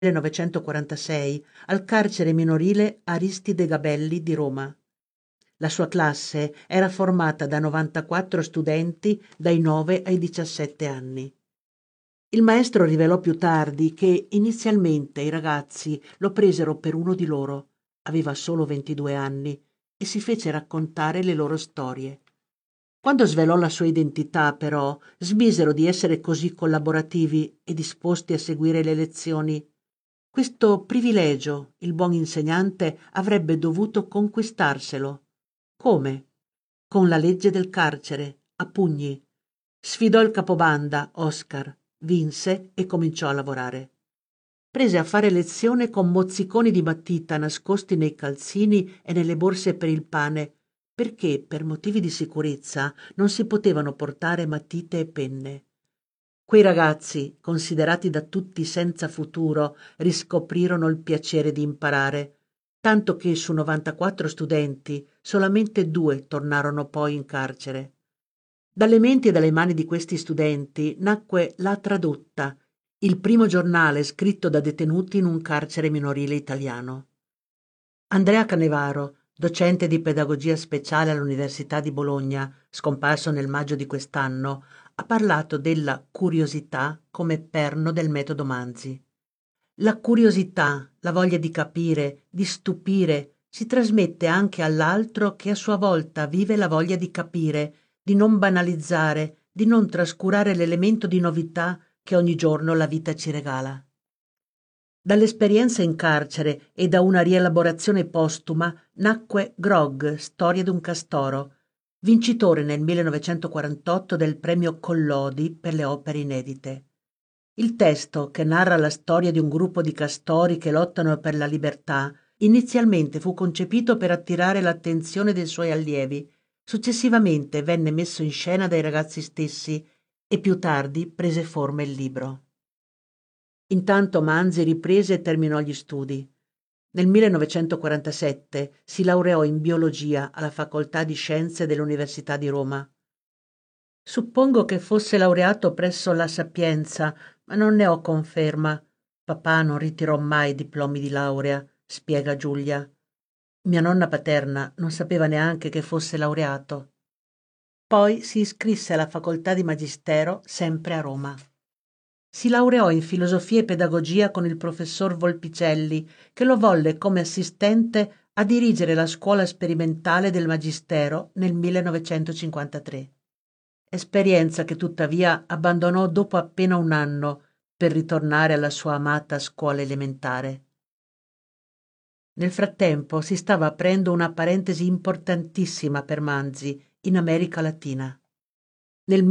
1946 al carcere minorile Aristide Gabelli di Roma. La sua classe era formata da 94 studenti dai 9 ai 17 anni. Il maestro rivelò più tardi che inizialmente i ragazzi lo presero per uno di loro, aveva solo 22 anni, e si fece raccontare le loro storie. Quando svelò la sua identità, però, smisero di essere così collaborativi e disposti a seguire le lezioni. Questo privilegio il buon insegnante avrebbe dovuto conquistarselo. Come? Con la legge del carcere, a pugni. Sfidò il capobanda, Oscar, vinse e cominciò a lavorare. Prese a fare lezione con mozziconi di matita nascosti nei calzini e nelle borse per il pane, perché per motivi di sicurezza non si potevano portare matite e penne. Quei ragazzi, considerati da tutti senza futuro, riscoprirono il piacere di imparare, tanto che su 94 studenti solamente 2 tornarono poi in carcere. Dalle menti e dalle mani di questi studenti nacque La Tradotta, il primo giornale scritto da detenuti in un carcere minorile italiano. Andrea Canevaro, docente di pedagogia speciale all'Università di Bologna, scomparso nel maggio di quest'anno, ha parlato della curiosità come perno del metodo Manzi. La curiosità, la voglia di capire, di stupire, si trasmette anche all'altro che a sua volta vive la voglia di capire, di non banalizzare, di non trascurare l'elemento di novità che ogni giorno la vita ci regala. Dall'esperienza in carcere e da una rielaborazione postuma nacque Grog, storia d'un castoro, vincitore nel 1948 del premio Collodi per le opere inedite. Il testo, che narra la storia di un gruppo di castori che lottano per la libertà, inizialmente fu concepito per attirare l'attenzione dei suoi allievi, successivamente venne messo in scena dai ragazzi stessi e più tardi prese forma il libro. Intanto Manzi riprese e terminò gli studi. Nel 1947 si laureò in biologia alla Facoltà di Scienze dell'Università di Roma. Suppongo che fosse laureato presso la Sapienza, ma non ne ho conferma. Papà non ritirò mai diplomi di laurea, spiega Giulia. Mia nonna paterna non sapeva neanche che fosse laureato. Poi si iscrisse alla facoltà di Magistero, sempre a Roma. Si laureò in filosofia e pedagogia con il professor Volpicelli, che lo volle come assistente a dirigere la scuola sperimentale del Magistero nel 1953. Esperienza che tuttavia abbandonò dopo appena un anno per ritornare alla sua amata scuola elementare. Nel frattempo si stava aprendo una parentesi importantissima per Manzi in America Latina. Nel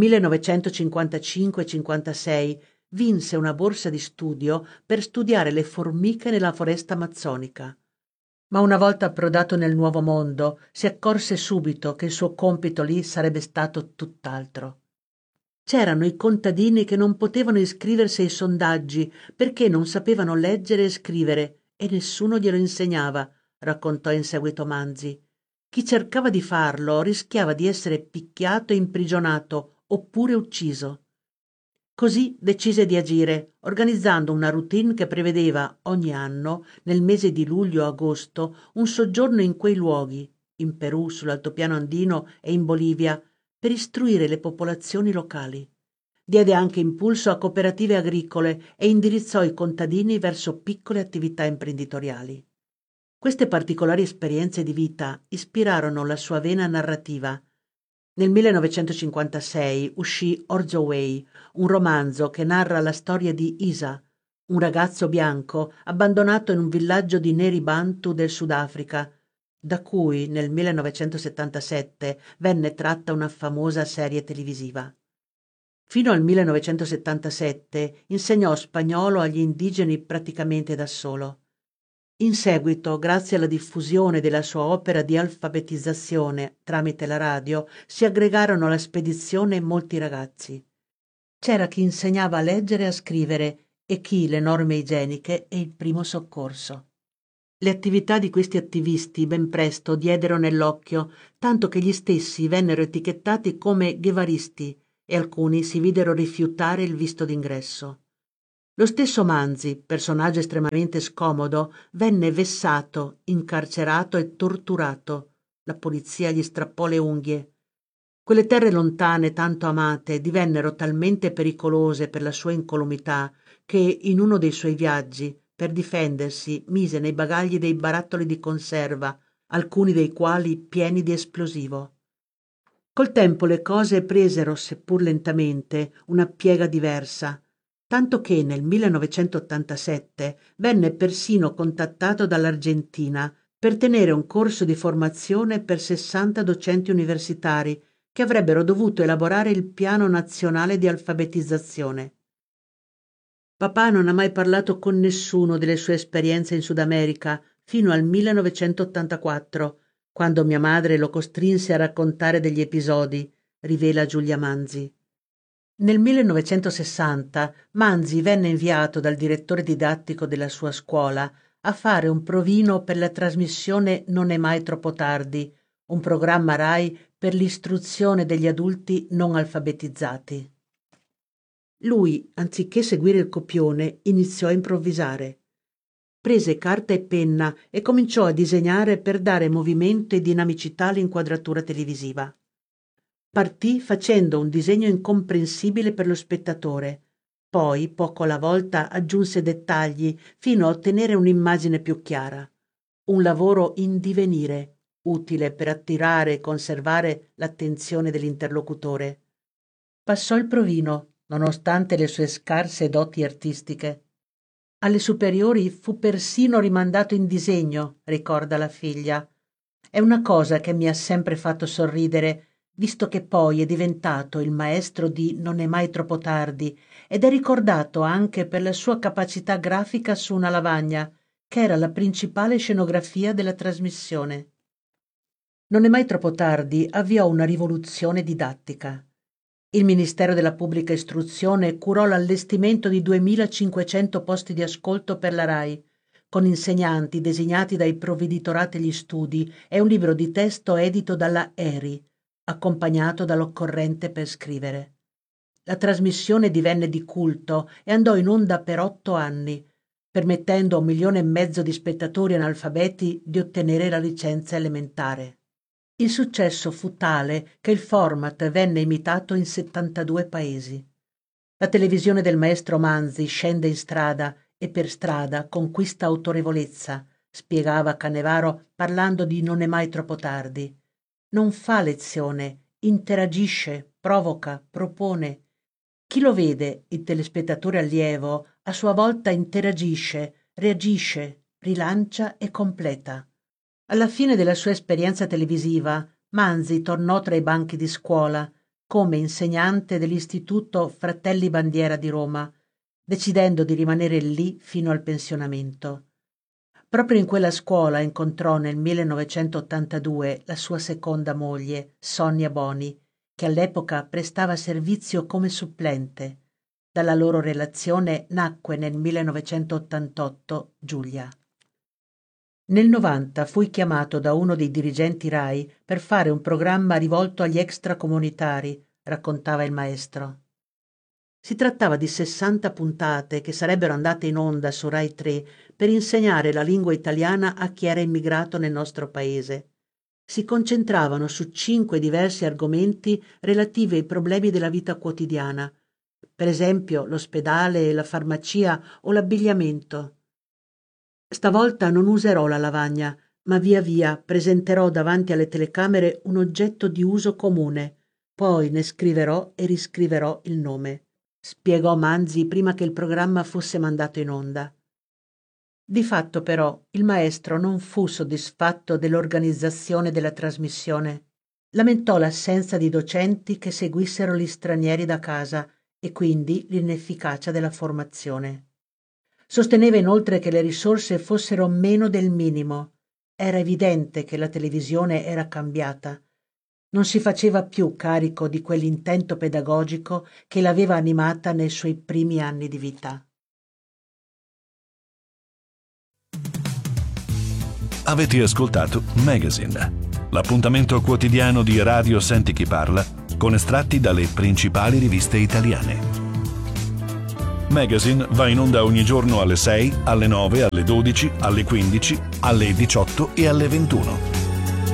1955-56 vinse una borsa di studio per studiare le formiche nella foresta amazzonica. Ma una volta approdato nel Nuovo Mondo si accorse subito che il suo compito lì sarebbe stato tutt'altro. C'erano i contadini che non potevano iscriversi ai sondaggi perché non sapevano leggere e scrivere e nessuno glielo insegnava, raccontò in seguito Manzi. Chi cercava di farlo rischiava di essere picchiato e imprigionato oppure ucciso. Così decise di agire, organizzando una routine che prevedeva ogni anno, nel mese di luglio-agosto, un soggiorno in quei luoghi, in Perù, sull'altopiano andino e in Bolivia, per istruire le popolazioni locali. Diede anche impulso a cooperative agricole e indirizzò i contadini verso piccole attività imprenditoriali. Queste particolari esperienze di vita ispirarono la sua vena narrativa. Nel 1956 uscì Orzo Way, un romanzo che narra la storia di Isa, un ragazzo bianco abbandonato in un villaggio di neri Bantu del Sudafrica, da cui nel 1977 venne tratta una famosa serie televisiva. Fino al 1977 insegnò spagnolo agli indigeni praticamente da solo. In seguito, grazie alla diffusione della sua opera di alfabetizzazione tramite la radio, si aggregarono alla spedizione molti ragazzi. C'era chi insegnava a leggere e a scrivere e chi le norme igieniche e il primo soccorso. Le attività di questi attivisti ben presto diedero nell'occhio, tanto che gli stessi vennero etichettati come guevaristi e alcuni si videro rifiutare il visto d'ingresso. Lo stesso Manzi, personaggio estremamente scomodo, venne vessato, incarcerato e torturato. La polizia gli strappò le unghie. Quelle terre lontane tanto amate divennero talmente pericolose per la sua incolumità che in uno dei suoi viaggi, per difendersi, mise nei bagagli dei barattoli di conserva, alcuni dei quali pieni di esplosivo. Col tempo le cose presero, seppur lentamente, una piega diversa, tanto che nel 1987 venne persino contattato dall'Argentina per tenere un corso di formazione per 60 docenti universitari che avrebbero dovuto elaborare il piano nazionale di alfabetizzazione. Papà non ha mai parlato con nessuno delle sue esperienze in Sud America fino al 1984, quando mia madre lo costrinse a raccontare degli episodi, rivela Giulia Manzi. Nel 1960 Manzi venne inviato dal direttore didattico della sua scuola a fare un provino per la trasmissione Non è mai troppo tardi, un programma RAI per l'istruzione degli adulti non alfabetizzati. Lui, anziché seguire il copione, iniziò a improvvisare. Prese carta e penna e cominciò a disegnare per dare movimento e dinamicità all'inquadratura televisiva. Partì facendo un disegno incomprensibile per lo spettatore. Poi, poco alla volta, aggiunse dettagli fino a ottenere un'immagine più chiara. Un lavoro in divenire, utile per attirare e conservare l'attenzione dell'interlocutore. Passò il provino, nonostante le sue scarse doti artistiche. Alle superiori fu persino rimandato in disegno, ricorda la figlia. È una cosa che mi ha sempre fatto sorridere, visto che poi è diventato il maestro di Non è mai troppo tardi ed è ricordato anche per la sua capacità grafica su una lavagna, che era la principale scenografia della trasmissione. Non è mai troppo tardi avviò una rivoluzione didattica. Il Ministero della Pubblica Istruzione curò l'allestimento di 2500 posti di ascolto per la RAI, con insegnanti designati dai provveditorati agli studi e un libro di testo edito dalla ERI, accompagnato dall'occorrente per scrivere. La trasmissione divenne di culto e andò in onda per 8 anni, permettendo a 1,5 milioni di spettatori analfabeti di ottenere la licenza elementare. Il successo fu tale che il format venne imitato in 72 paesi. La televisione del maestro Manzi scende in strada e per strada conquista autorevolezza, spiegava Canevaro parlando di Non è mai troppo tardi. Non fa lezione, interagisce, provoca, propone. Chi lo vede, il telespettatore allievo, a sua volta interagisce, reagisce, rilancia e completa. Alla fine della sua esperienza televisiva, Manzi tornò tra i banchi di scuola come insegnante dell'Istituto Fratelli Bandiera di Roma, decidendo di rimanere lì fino al pensionamento. Proprio in quella scuola incontrò nel 1982 la sua seconda moglie, Sonia Boni, che all'epoca prestava servizio come supplente. Dalla loro relazione nacque nel 1988 Giulia. Nel 90 fui chiamato da uno dei dirigenti RAI per fare un programma rivolto agli extracomunitari, raccontava il maestro. Si trattava di 60 puntate che sarebbero andate in onda su RAI 3 per insegnare la lingua italiana a chi era immigrato nel nostro paese. Si concentravano su 5 diversi argomenti relativi ai problemi della vita quotidiana, per esempio l'ospedale, la farmacia o l'abbigliamento. Stavolta non userò la lavagna, ma via via presenterò davanti alle telecamere un oggetto di uso comune, poi ne scriverò e riscriverò il nome, spiegò Manzi prima che il programma fosse mandato in onda. Di fatto però il maestro non fu soddisfatto dell'organizzazione della trasmissione. Lamentò l'assenza di docenti che seguissero gli stranieri da casa e quindi l'inefficacia della formazione. Sosteneva inoltre che le risorse fossero meno del minimo. Era evidente che la televisione era cambiata. Non si faceva più carico di quell'intento pedagogico che l'aveva animata nei suoi primi anni di vita. Avete ascoltato Magazine, l'appuntamento quotidiano di Radio Senti Chi Parla con estratti dalle principali riviste italiane. Magazine va in onda ogni giorno alle 6, alle 9, alle 12, alle 15, alle 18 e alle 21.